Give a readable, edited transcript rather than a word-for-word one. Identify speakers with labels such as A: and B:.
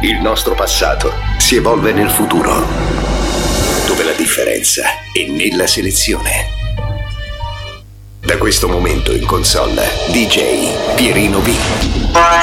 A: Il nostro passato si evolve nel futuro, dove la differenza è nella selezione. Da questo momento in console, DJ Pierino V.